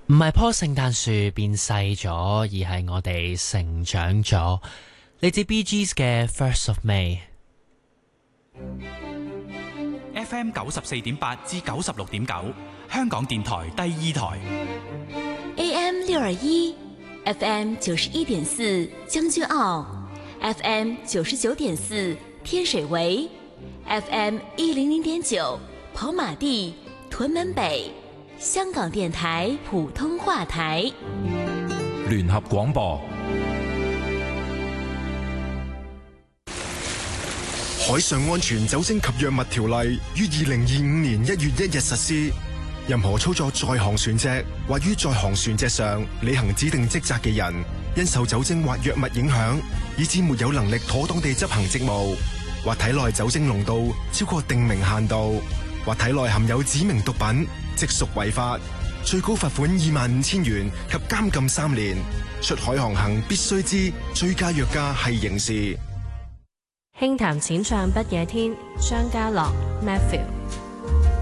唔係棵聖誕樹變細咗，而係我哋成長咗。嚟自 Bee Gees 嘅 First of May。FM 94.8至96.9，香港電台第二台。 AM 621 FM 91.4將軍澳 FM 99.4天水圍 FM 100.9跑馬地屯門北，香港電台普通話台。 聯合廣播。 海上安全酒精及藥物條例於2025年1月1日實施。任何操作在航船隻或於在航船隻上履行指定職責嘅人，因受酒精或藥物影響，以致沒有能力妥當地執行職務，或體內酒精濃度超過定明限度，或體內含有指明毒品，即屬違法，最高罰款25,000元及監禁3年。出海航行必須知醉駕藥駕係刑事。 輕談淺唱不夜天，張家樂 Matthew。